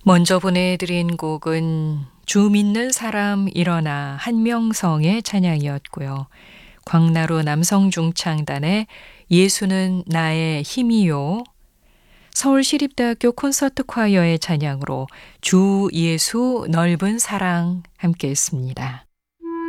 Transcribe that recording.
먼저 보내드린 곡은 주 믿는 사람 일어나 한명성의 찬양이었고요. 광나루 남성중창단의 예수는 나의 힘이요. 서울시립대학교 콘서트 콰이어의 찬양으로 주 예수 넓은 사랑 함께 했습니다.